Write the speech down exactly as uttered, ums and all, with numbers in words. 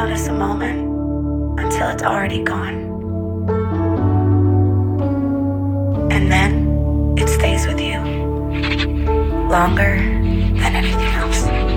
notice a moment until it's already gone. And then it stays with you longer than anything else.